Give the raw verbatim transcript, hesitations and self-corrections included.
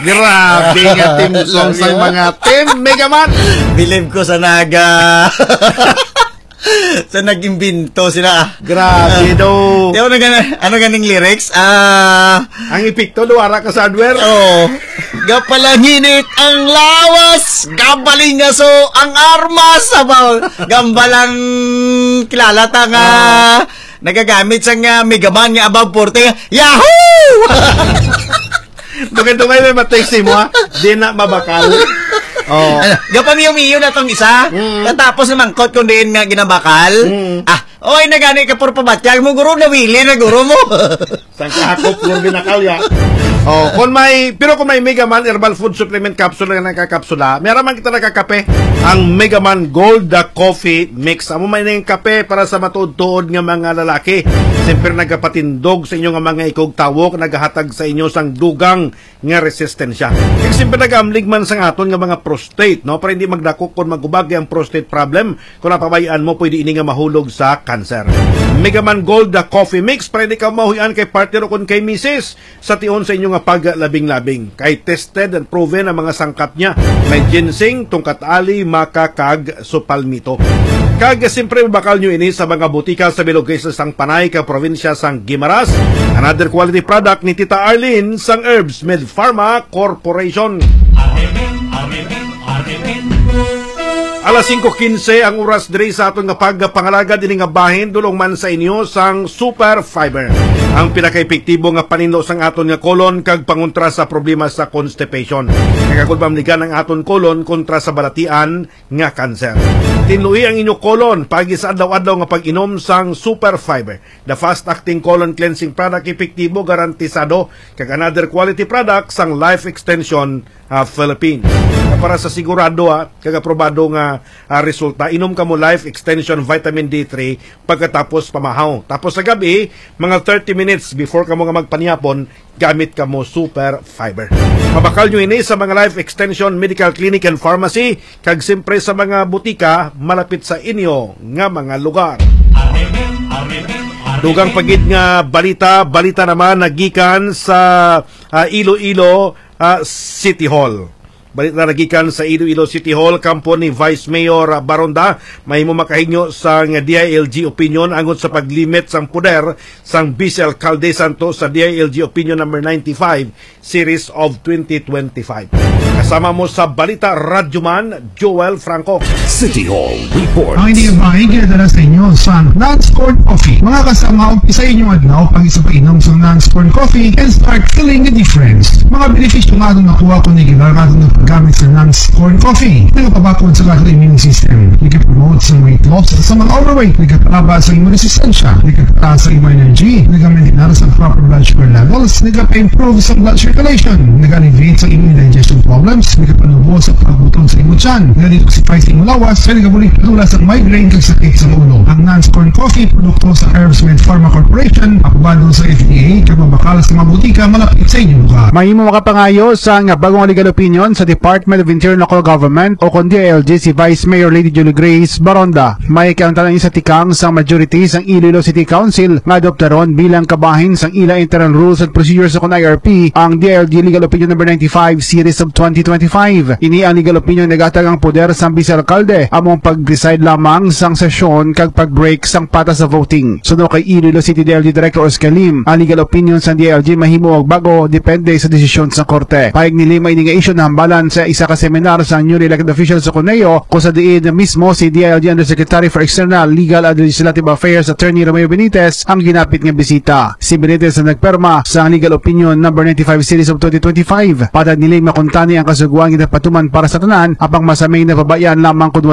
Grabe nga team song sa mga team Megaman. Believe ko sa naga. Sa nag-imbento sila. Grabe daw. Di ano ganing, ano ganing lyrics? Ah, ang epekto luwara ka sa hardware. Oh. Gapalanginit ang lawas, gabalingaso ang armas, sabaw. Gambalang kilala ta nga oh. Nagagamit sa nga Megaman nga above forty. Yahoo! Dugay-dugay may matexi mo ha. Di na mabakal. Oh. Gapamiyo-miyo na tong isa. Mm. Tapos naman kot kung diin nga ginabakal. Mm. Ah, oy nagani ka puro pabatyag mo guro na wili na guro mo. Sang kahakop yung binakalya. Oh, kung may pero kung may Megaman Herbal Food Supplement Capsule na nakakapsula, meron man kita nakakape ang Megaman Gold the Coffee Mix. Amo may ning kape para sa matuod-tuod nga mga lalaki. Siyempre nagapatindog sa inyo nga mga ikog tawok, nagahatag sa inyo sang dugang nga resistensya. Kaya siyempre nagamlig man sa aton nga mga prostate, no? Para hindi magdako kung magubagi ang prostate problem. Kung napabayaan mo, pwede ini nga mahulog sa cancer. Megaman Gold the Coffee Mix, para hindi ka mahuyan kay partner o kung kay misis sa tion sa inyo nga paglabing-labing. Kay tested and proven ang mga sangkap niya. May ginseng, tungkat ali, maka, kag, supalmito. Kag siyempre bakal nyo ini sa mga butika sa Bilogay sa sang Panay ka probinsya sang Guimaras. Another quality product ni Tita Arlene sang Herbs Med Pharma Corporation. Alas singko kinse ang oras diri sa aton nga pagpangalagad ini nga bahin dulong man sa inyo sang Super Fiber. Ang pinaka-epektibo nga paninlo sang aton nga kolon kag pangontra sa problema sa constipation. Nagagulbamligan ang aton kolon kontra sa balatian nga kanser. Tinluhi ang inyo kolon pagi sa adlaw-adlaw nga pag-inom sang Super Fiber. The fast-acting colon cleansing product, epektibo, garantisado kag another quality product sang Life Extension uh, Philippines. Para sa sigurado ha, kag aprobado nga uh, resulta, inom ka mo Life Extension Vitamin D three pagkatapos pamahaw. Tapos sa gabi, mga thirty minutes before ka mo nga magpanyapon, gamit ka mo Super Fiber. Mabakal nyo ini sa mga Life Extension Medical Clinic and Pharmacy, kag simpre sa mga butika malapit sa inyo nga mga lugar. Dugang pagid nga balita, balita naman nagikan sa uh, Iloilo uh, City Hall. Balik na nagikan sa Iloilo City Hall, kampo ni Vice Mayor Baronda, may makahinyo sa D I L G opinion angon sa paglimit sang poder sang Vice Alcalde Santos sa D I L G opinion number ninety-five series of twenty twenty-five. Kasama mo sa balita Radyoman, Joel Franco. City Hall Report. Ang hindi bahay kinadala sa inyo sa non-scored coffee. Mga kasama, umpisa inyong adlaw pag isa painom sa non-scored coffee and start feeling the difference. Mga beneficyo nga itong nakuha ko ni Gilar nga itong gamit sa non-scored coffee. Nagpapabakod sa lahat ng immune system. Nagpapromote sa weight loss sa mga overweight. Nagpapalaba sa immune resistensya. Nagpapataas sa immune energy. Nagpapamaintain sa proper blood sugar levels. Nagpapa-improve sa blood circulation. Nag-alleviate sa immune digestion problems. Nagpapanubo sa pagbutong sa immune chan. Nag-detoxify sa immune lawas. Kaya nagpapuli patula sa migraine kag sakit sa ulo. Ang non-scored coffee, produkto sa Herbs Med Pharma Corporation, aprobado sa F D A, kag mabakal sa mga butika malapit sa inyong lugar. May mo makapangayo sa nga bagong legal opinion sa Department of Interior Local Government o kundi D I L G si Vice Mayor Lady Julie Grace Baronda. May kauntanan sa tikang sa majority sang Iloilo City Council nga adoptaron bilang kabahin sang ila internal rules and procedures sa kun I R P ang D I L G Legal Opinion number ninety-five series of twenty twenty-five. Ini ang legal opinion nagatag ang poder sang Vice Alcalde among pag-decide lamang sang sesyon kag pag-break sang patas sa voting. Suno kay Iloilo City D I L G Director Oscar Lim, ang legal opinion sang D I L G mahimo og bago depende sa desisyon sa korte. Paig ni Lim ay nga issue na hambalan sa isa ka seminar sa newly elected officials sa Cuneo kung sa diin mismo si D I L G Undersecretary for External, Legal and Legislative Affairs Attorney Romeo Benitez ang ginapit nga bisita. Si Benitez ang nagperma sa legal opinion number ninety-five series of twenty twenty-five. Patad ni Lim makuntani ang kasugwang ginapatuman para sa tanan apang masamay na babayan lamang kung